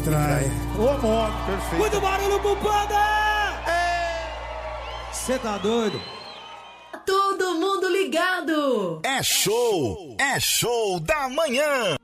trai. Ô, amor, perfeito. Muito barulho pro Panda! Você tá doido? Todo mundo ligado! É show da manhã.